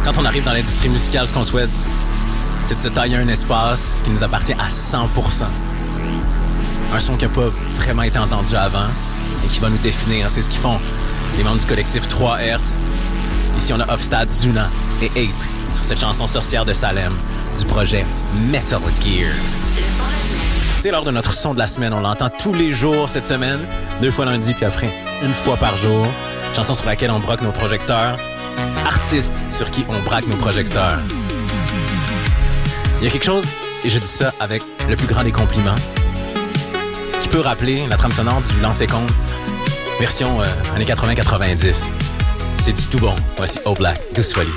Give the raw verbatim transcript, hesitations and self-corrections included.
Quand on arrive dans l'industrie musicale, ce qu'on souhaite, c'est de se tailler un espace qui nous appartient à cent pour cent. Un son qui n'a pas vraiment été entendu avant et qui va nous définir. C'est ce qu'ils font les membres du collectif trois Hertz. Ici, on a Offstad, Zuna et Ape sur cette chanson sorcière de Salem du projet Metal Gear. C'est l'heure de notre son de la semaine. On l'entend tous les jours cette semaine, deux fois lundi puis après une fois par jour. Chanson sur laquelle on braque nos projecteurs. Artiste sur qui on braque nos projecteurs. Il y a quelque chose, et je dis ça avec le plus grand des compliments, qui peut rappeler la trame sonore du Lancé-Compte, version euh, années quatre-vingts quatre-vingt-dix. C'est du tout bon. Voici O-Black, Douce Folie.